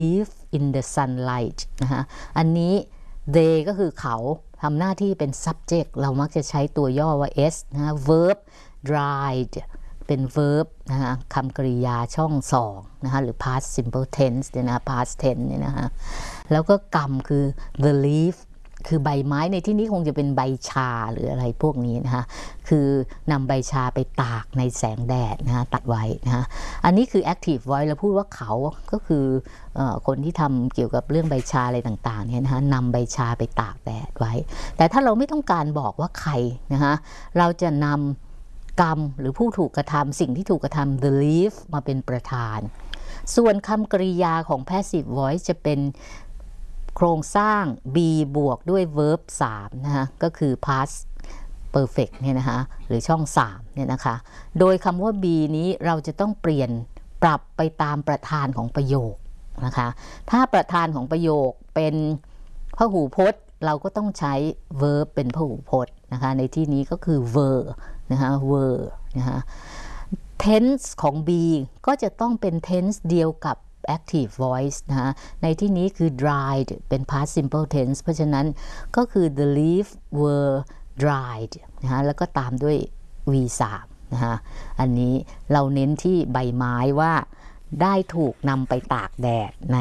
live in the sunlight นะคะอันนี้ they ก็คือเขาทำหน้าที่เป็น subject เรามักจะใช้ตัวย่อว่า s นะ verb dried เป็น verb นะคะคำกริยาช่องสองนะคะหรือ past simple tense เนี่ยนะ past tense เนี่ยนะคะแล้วก็กรรมคือ the leaf คือใบไม้ในที่นี้คงจะเป็นใบชาหรืออะไรพวกนี้นะคะคือนำใบชาไปตากในแสงแดดนะคะตัดไว้นะคะอันนี้คือ active voice เราพูดว่าเขาก็คือคนที่ทำเกี่ยวกับเรื่องใบชาอะไรต่างๆเนี่ยนะคะนำใบชาไปตากแดดไว้แต่ถ้าเราไม่ต้องการบอกว่าใครนะคะเราจะนำกรรมหรือผู้ถูกกระทำสิ่งที่ถูกกระทำ the leaf มาเป็นประธานส่วนคำกริยาของ passive voice จะเป็นโครงสร้าง be บวกด้วย verb 3นะคะก็คือ past perfect เนี่ยนะคะหรือช่อง3เนี่ยนะคะโดยคำว่า be นี้เราจะต้องเปลี่ยนปรับไปตามประธานของประโยคนะคะถ้าประธานของประโยคเป็นพหูพจน์เราก็ต้องใช้ verb เป็นพหูพจน์นะคะในที่นี้ก็คือ were นะคะ were นะคะ tense ของ be ก็จะต้องเป็น tense เดียวกับ active voice นะคะในที่นี้คือ dried เป็น past simple tense เพราะฉะนั้นก็คือ the leaf were dried นะคะแล้วก็ตามด้วย v3 นะคะอันนี้เราเน้นที่ใบไม้ว่าได้ถูกนำไปตากแดดใน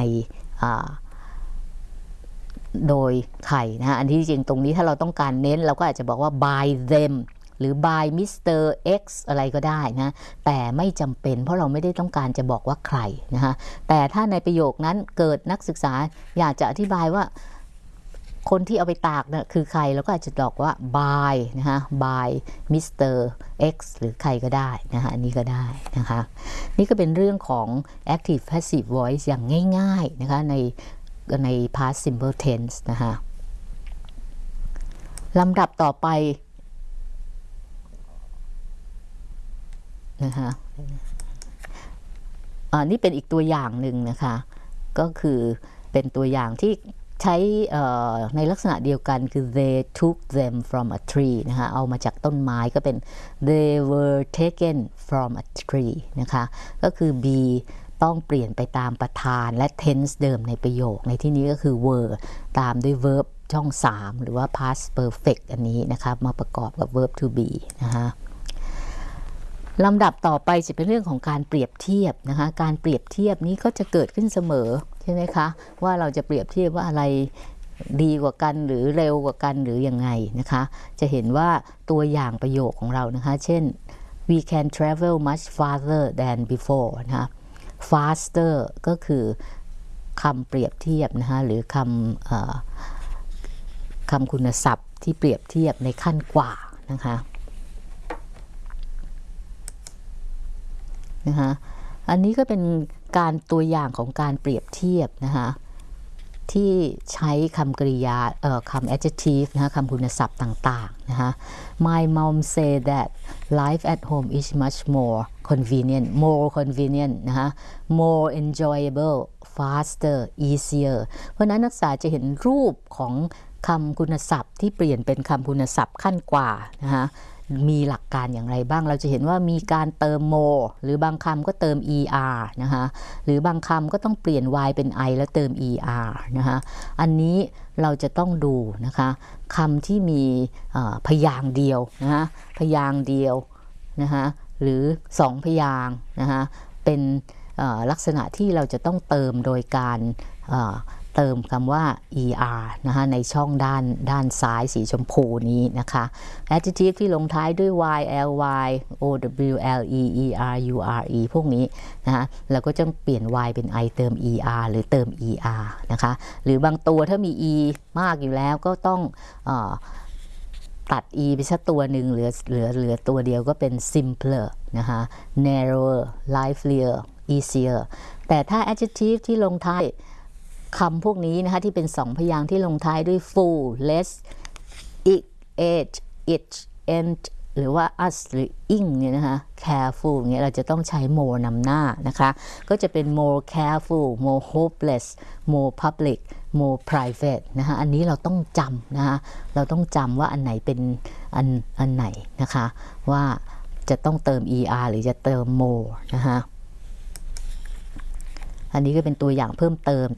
โดยใครนะคะอันที่จริงตรงนี้ถ้าเราต้องการเน้นเราก็อาจจะบอกว่า by them หรือ by Mr. X อะไรก็ได้นะแต่ไม่จำเป็นเพราะเราไม่ได้ต้องการจะบอกว่าใครนะคะแต่ถ้าในประโยคนั้นเกิดนักศึกษาอยากจะอธิบายว่าคนที่เอาไปตากนะคือใครเราก็อาจจะบอกว่า by นะคะ by Mr. X หรือใครก็ได้นะคะอันนี้ก็ได้นะคะนี่ก็เป็นเรื่องของ active passive voice อย่างง่ายๆนะคะใน past simple tense นะคะลำดับต่อไปนะคะนี่เป็นอีกตัวอย่างหนึ่งนะคะก็คือเป็นตัวอย่างที่ใช้ในลักษณะเดียวกันคือ they took them from a tree นะคะเอามาจากต้นไม้ก็เป็น they were taken from a tree นะคะก็คือ be ต้องเปลี่ยนไปตามประธานและ tense เดิมในประโยคในที่นี้ก็คือ were ตามด้วย verb ช่อง3หรือว่า past perfect อันนี้นะคะมาประกอบกับ verb to be นะคะลำดับต่อไปจะเป็นเรื่องของการเปรียบเทียบนะคะการเปรียบเทียบนี้ก็จะเกิดขึ้นเสมอใช่ไหมคะว่าเราจะเปรียบเทียบว่าอะไรดีกว่ากันหรือเร็วกว่ากันหรือยังไงนะคะจะเห็นว่าตัวอย่างประโยคของเรานะคะเช่น we can travel much farther than before นะคะ faster ก็คือคำเปรียบเทียบนะคะหรือคำคุณศัพท์ที่เปรียบเทียบในขั้นกว่านะคะอันนี้ก็เป็นการตัวอย่างของการเปรียบเทียบนะคะที่ใช้คำกริยาคำ adjective นะคะคำคุณศัพท์ต่างๆนะคะ My mom say that life at home is much more convenient นะคะ more enjoyable faster easier เพราะนั้นนักศึกษาจะเห็นรูปของคำคุณศัพท์ที่เปลี่ยนเป็นคำคุณศัพท์ขั้นกว่านะคะมีหลักการอย่างไรบ้างเราจะเห็นว่ามีการเติม more หรือบางคำก็เติม er นะคะหรือบางคำก็ต้องเปลี่ยน y เป็น i แล้วเติม er นะคะอันนี้เราจะต้องดูนะคะคำที่มีพยางค์เดียวนะคะพยางค์เดียวนะคะหรือ2พยางค์นะคะเป็นลักษณะที่เราจะต้องเติมโดยการเติมคำว่า er นะคะในช่องด้านซ้ายสีชมพูนี้นะคะ adjective ที่ลงท้ายด้วย y ly ow ler ure พวกนี้นะคะแล้วก็จะเปลี่ยน y เป็น i เติม er หรือเติม er นะคะหรือบางตัวถ้ามี e มากอยู่แล้วก็ต้องตัด e ไปสักตัวหนึ่งเหลือตัวเดียวก็เป็น simpler นะคะ narrower livelier easier แต่ถ้า adjective ที่ลงท้ายคำพวกนี้นะคะที่เป็น2พยางค์ที่ลงท้ายด้วย full less it it and หรือว่า us หรือ ing เนี่ยนะคะ careful เนี่ยเราจะต้องใช้ more นำหน้านะคะก็จะเป็น more careful more hopeless more public more private นะคะอันนี้เราต้องจำนะคะเราต้องจำว่าอันไหนเป็นอันไหนนะคะว่าจะต้องเติม er หรือจะเติม more นะคะอันนี้ก็เป็นตัวอย่างเพิ่มเติม